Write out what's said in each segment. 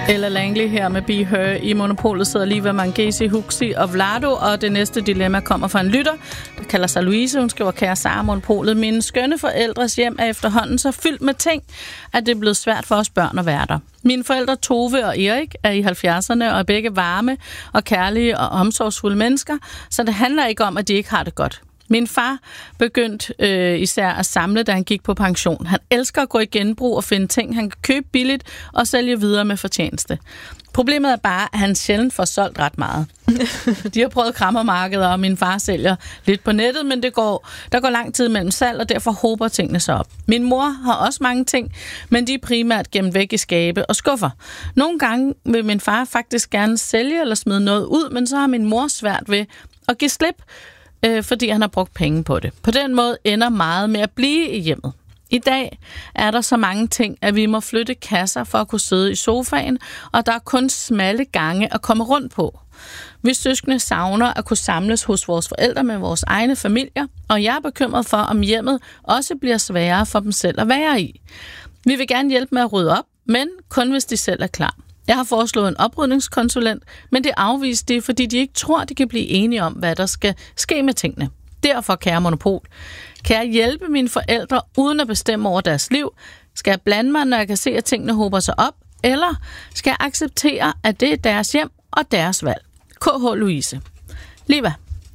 Ella Langley her med Be Her. I Monopolet sidder Liva Mangesi, Huxi og Vlado, og det næste dilemma kommer fra en lytter, der kalder sig Louise. Hun skriver: kære Sara, Monopolet, mine skønne forældres hjem er efterhånden så fyldt med ting, at det er blevet svært for os børn at være der. Mine forældre Tove og Erik er i 70'erne og er begge varme og kærlige og omsorgsfulde mennesker, så det handler ikke om, at de ikke har det godt. Min far begyndte især at samle, da han gik på pension. Han elsker at gå i genbrug og finde ting, han kan købe billigt og sælge videre med fortjeneste. Problemet er bare, at han sjældent får solgt ret meget. De har prøvet krammermarkeder, og min far sælger lidt på nettet, men der går lang tid mellem salg, og derfor hober tingene sig op. Min mor har også mange ting, men de er primært gemt væk i skabe og skuffer. Nogle gange vil min far faktisk gerne sælge eller smide noget ud, men så har min mor svært ved at give slip, fordi han har brugt penge på det. På den måde ender meget med at blive i hjemmet. I dag er der så mange ting, at vi må flytte kasser for at kunne sidde i sofaen, og der er kun smalle gange at komme rundt på. Vi søskende savner at kunne samles hos vores forældre med vores egne familier, og jeg er bekymret for, om hjemmet også bliver sværere for dem selv at være i. Vi vil gerne hjælpe med at rydde op, men kun hvis de selv er klar. Jeg har foreslået en oprydningskonsulent, men det afviste de, fordi de ikke tror, de kan blive enige om, hvad der skal ske med tingene. Derfor, kære Monopol, kan jeg hjælpe mine forældre uden at bestemme over deres liv? Skal jeg blande mig, når jeg kan se, at tingene hober sig op? Eller skal jeg acceptere, at det er deres hjem og deres valg? K.H. Louise. Liva.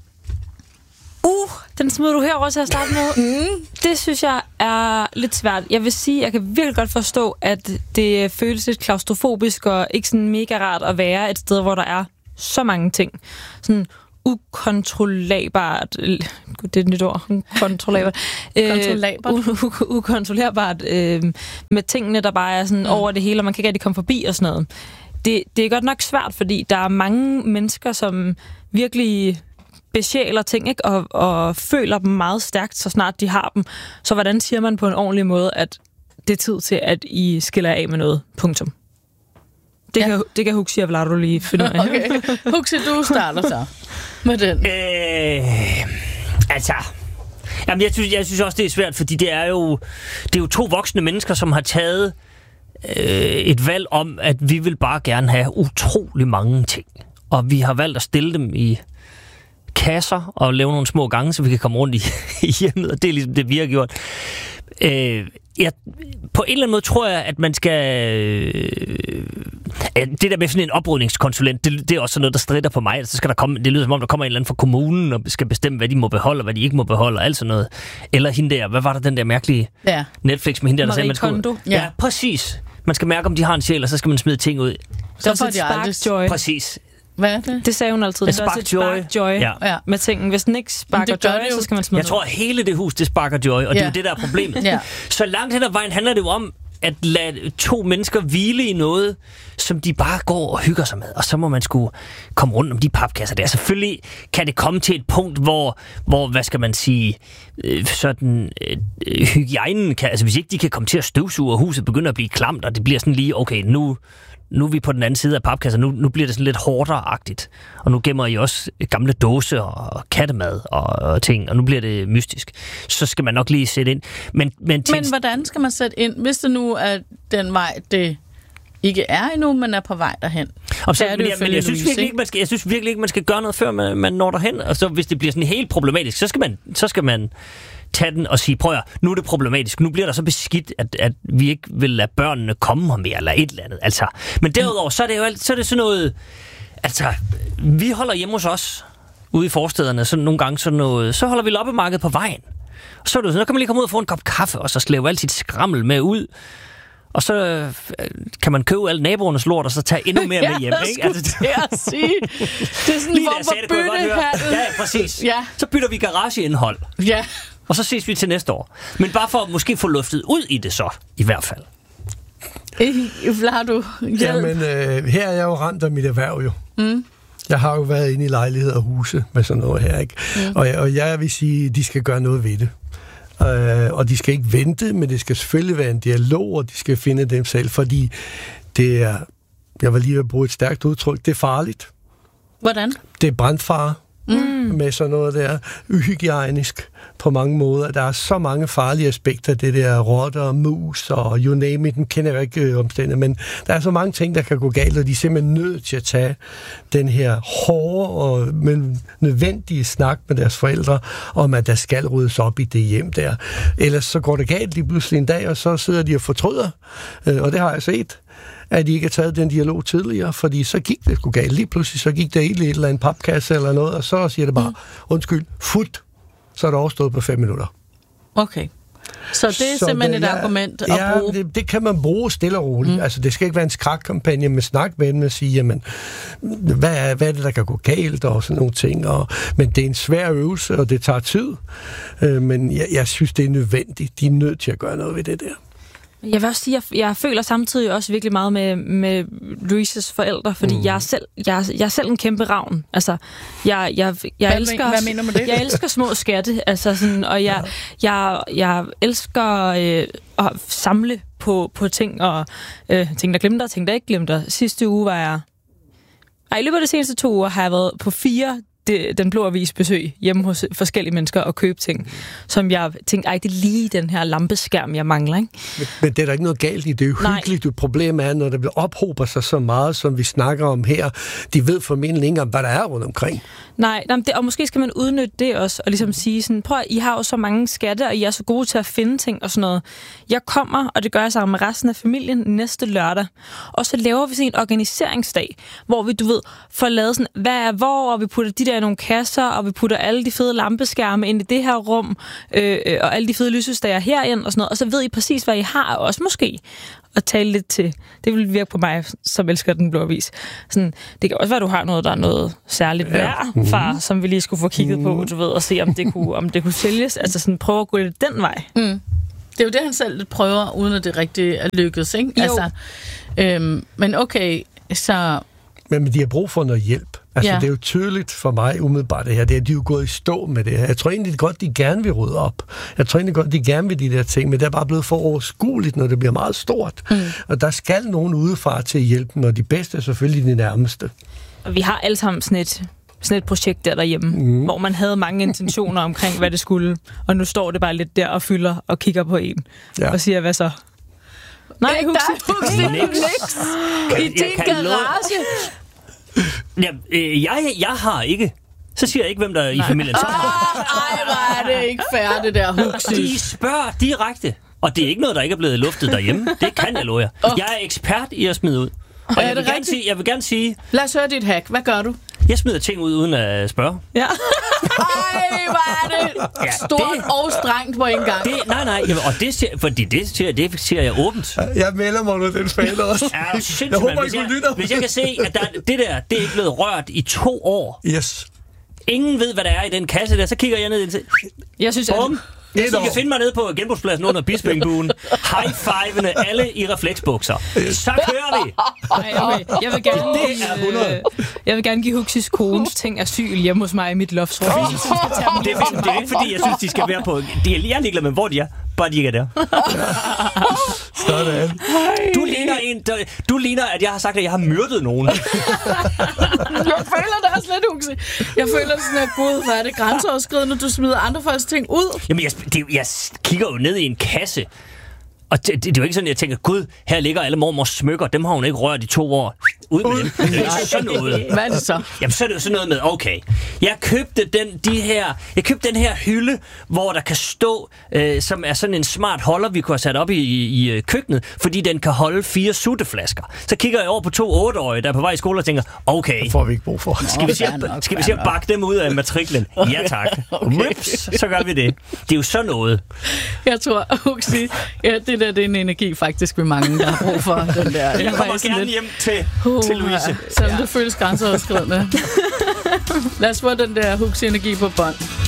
Den smider du herover til at starte med. Det synes jeg er lidt svært. Jeg vil sige, jeg kan virkelig godt forstå, at det føles lidt klaustrofobisk og ikke sådan mega rart at være et sted, hvor der er så mange ting. Sådan ukontrollabart. Det er et nyt ord. Ukontrollerbart med tingene, der bare er sådan over det hele, og man kan ikke rigtig komme forbi og sådan noget. Det er godt nok svært, fordi der er mange mennesker, som virkelig besjæler ting, ikke? Og føler dem meget stærkt, så snart de har dem. Så hvordan siger man på en ordentlig måde, at det er tid til, at I skiller af med noget? Punktum. Det kan Huxi og Vlado lige finde ud af. Okay. Huxi, du starter så med den. Jamen, jeg synes også, det er svært, fordi det er jo to voksne mennesker, som har taget et valg om, at vi vil bare gerne have utrolig mange ting. Og vi har valgt at stille dem i kasser og lave nogle små gange, så vi kan komme rundt i hjemmet, og det er ligesom det, vi har gjort. På en eller anden måde tror jeg, at man skal... det der med sådan en oprydningskonsulent, det er også sådan noget, der stritter på mig. Så skal der komme, det lyder som om, der kommer en eller anden fra kommunen og skal bestemme, hvad de må beholde, og hvad de ikke må beholde, og alt sådan noget. Eller hende der, hvad var der den der mærkelige Netflix med hende der sagde, man skulle... Ja, præcis. Man skal mærke, om de har en sjæl, og så skal man smide ting ud. Så får de aldrig joy. Præcis. Hvad er det? Det sagde hun altid. Det er også et spark-joy med tingene. Hvis den ikke sparker joy, så skal man smide Jeg tror, at hele det hus, det sparker joy, og det er jo det, der er problemet. Så langt hen ad vejen handler det jo om, at lade to mennesker hvile i noget, som de bare går og hygger sig med. Og så må man sgu komme rundt om de papkasser der. Selvfølgelig kan det komme til et punkt, hvor hvad skal man sige, sådan hygiejnen kan... Altså hvis ikke de kan komme til at støvsuge, og huset begynder at blive klamt, og det bliver sådan lige, okay, nu er vi på den anden side af papkasser, nu bliver det sådan lidt hårdere-agtigt. Og nu gemmer I også gamle dåse og kattemad og ting, og nu bliver det mystisk. Så skal man nok lige sætte ind. Men hvordan skal man sætte ind, hvis det nu er den vej, det ikke er endnu, men er på vej derhen? Jeg synes virkelig ikke, man skal gøre noget, før man når derhen. Og så hvis det bliver sådan helt problematisk, så skal man tage den og sige, prøv at nu er det problematisk. Nu bliver der så beskidt, at vi ikke vil lade børnene komme her mere, eller et eller andet. Altså. Men derudover, så er det jo så er det sådan noget... Altså, vi holder hjemme hos os, ude i forstederne, så nogle gange sådan noget... Så holder vi loppemarked på vejen. Og så er det sådan, kan man lige komme ud og få en kop kaffe, og så slæve alt sit skrammel med ud. Og så kan man købe alle naboernes lort, og så tage endnu mere med hjem. Ikke? Altså, det er sige. Det er sådan en form for byttehandel. Ja, præcis. Ja. Så bytter vi garageindhold. Ja. Og så ses vi til næste år. Men bare for at måske få luftet ud i det så, i hvert fald. Vlado, Jamen, her er jeg jo ramt af mit erhverv jo. Jeg har jo været inde i lejligheder og huse med sådan noget her, ikke? Og jeg vil sige, at de skal gøre noget ved det. Og de skal ikke vente, men det skal selvfølgelig være en dialog, og de skal finde dem selv, fordi det er, jeg var lige ved at bruge et stærkt udtryk, det er farligt. Hvordan? Det er brandfare. med sådan noget der uhygienisk på mange måder. Der er så mange farlige aspekter, det der rotter og mus og you name it, den kender jeg ikke omstændigheder, men der er så mange ting, der kan gå galt, og de er simpelthen nødt til at tage den her hårde men nødvendige snak med deres forældre om, at der skal ryddes op i det hjem der. Ellers så går det galt lige pludselig en dag, og så sidder de og fortryder, og det har jeg set, at de ikke har taget den dialog tidligere, fordi så gik det sgu galt. Lige pludselig så gik det i et eller andet papkasse eller noget, og så siger det bare, undskyld, fut, så er det overstået på 5 minutter. Okay. Så det er simpelthen et argument at bruge? Ja, det kan man bruge stille og roligt. Altså, det skal ikke være en skrækkampagne med snak med dem og sige, jamen, hvad er det, der kan gå galt og sådan nogle ting. Men det er en svær øvelse, og det tager tid. Men jeg synes, det er nødvendigt. De er nødt til at gøre noget ved det der. Jeg vil også sige, at jeg føler samtidig også virkelig meget med Louises forældre, fordi jeg er selv en kæmpe ravn. Altså, jeg elsker, hvad mener du med det? Jeg elsker små skatte, altså sådan, og jeg elsker at samle på ting, og ting, der glemte og ting, der ikke glemte. Sidste uge var jeg... I løbet af de seneste 2 uger har jeg været på 4 Den Blå Avis besøg hjemme hos forskellige mennesker og købe ting, som jeg tænkte, det er lige den her lampeskærm, jeg mangler, ikke? Men det er der ikke noget galt i. Det er jo hyggeligt. Det problem er, når der ophober sig så meget, som vi snakker om her. De ved formentlig ikke om, hvad der er rundt omkring. Nej, og måske skal man udnytte det også, og ligesom sige sådan, prøv, I har jo så mange skatte, og I er så gode til at finde ting og sådan noget. Jeg kommer, og det gør jeg sammen med resten af familien næste lørdag, og så laver vi sådan en organiseringsdag, hvor vi, får lavet sådan, hvad er hvor, og vi putter de der i nogle kasser, og vi putter alle de fede lampeskærme ind i det her rum, og alle de fede lysestager herind og sådan noget, og så ved I præcis, hvad I har, og også måske at tale lidt til. Det vil virke på mig, som elsker Den Blå Avis. Sådan, det kan også være, du har noget, der er noget særligt værd, far, som vi lige skulle få kigget på, og se, om det kunne sælges. Altså sådan, prøve at gå lidt den vej. Det er jo det, han selv prøver, uden at det rigtig er lykkedes, ikke? Jo. Altså, men okay, så... Men de har brug for noget hjælp. Altså, det er jo tydeligt for mig umiddelbart det her. Det er, de er jo gået i stå med det her. Jeg tror egentlig godt, de gerne vil rydde op. Jeg tror egentlig godt, de gerne vil de der ting, men det er bare blevet for overskueligt, når det bliver meget stort. Og der skal nogen udefra til at hjælpe dem, og de bedste er selvfølgelig de nærmeste. Og vi har alle sammen sådan et projekt derhjemme, hvor man havde mange intentioner omkring, hvad det skulle, og nu står det bare lidt der og fylder og kigger på en, og siger, hvad så? Nej, Huxi. Niks. I din garage. Jeg har ikke. Så siger jeg ikke, hvem der er i familien. Ej, hvor er det ikke fair, det der, Huxi. De spørger direkte. Og det er ikke noget, der ikke er blevet luftet derhjemme. Det kan jeg love jer. Jeg er ekspert i at smide ud. Og jeg vil gerne sige... Lad os høre dit hack. Hvad gør du? Jeg smider ting ud uden at spørge. Ja. Ej, hvor er det stort og strengt på en gang. Nej. Og det siger jeg åbent. Jeg melder mig nu den fan også. Jeg håber, I lytter. Hvis jeg kan se, at det er ikke blevet rørt i 2 år. Yes. Ingen ved, hvad der er i den kasse der. Så kigger jeg ned i den. Jeg synes, I kan finde mig nede på genbrugspladsen under Bispingbuen. High-fivende alle i refleksbukser. Så kører vi! Okay. Jeg vil gerne give Huxis kones ting asyl hjemme hos mig i mit loftsrum. Det er ikke fordi, jeg synes, de skal være på... Jeg er ligeglad med, hvor de er. Bare de ikke er der. Sådan. Du ligner, at jeg har sagt, at jeg har myrdet nogen. Jeg føler det også lidt, Huxi. Jeg føler det sådan, at gud, hvor er det grænseoverskridende, når du smider andre folks ting ud. Jamen, jeg kigger jo ned i en kasse, og det er jo ikke sådan, at jeg tænker, gud, her ligger alle mormors smykker, dem har hun ikke rørt i 2 år. Ud med dem. Det er sådan noget. Hvad er det så? Jamen, så er det jo sådan noget med, okay, jeg købte den her hylde, hvor der kan stå, som er sådan en smart holder, vi kunne have sat op i køkkenet, fordi den kan holde 4 sutteflasker. Så kigger jeg over på 2 8-årige, der er på vej i skole og tænker, okay, det får vi ikke brug for. Skal vi se at bakke dem ud af matriklen? Okay. Ja, tak. Okay. Rips, så gør vi det. Det er jo sådan noget. Jeg tror, Huxi, det er en energi faktisk med mange, der har brug for den der. Jeg kommer gerne hjem til Louise. Selvom det føles grænseoverskridende. Lad os få den der Huxi-energi på bånd.